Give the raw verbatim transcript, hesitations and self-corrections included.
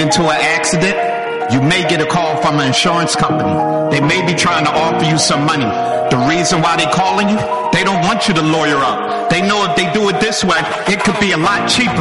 into an accident, you may get a call from an insurance company. They may be trying to offer you some money. The reason why they calling you, they don't want you to lawyer up. They know if they do it this way, it could be a lot cheaper